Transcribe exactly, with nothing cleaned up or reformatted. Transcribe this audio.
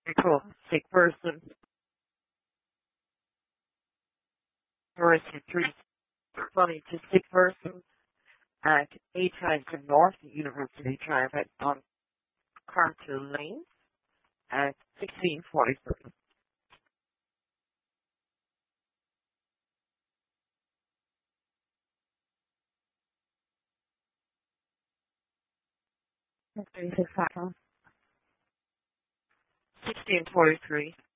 Cool. Sick person. Versus three. Funny to sick person at eight times in North University Drive at on Cartoon Lane at sixteen forty-three. That's three six five. sixteen forty-three.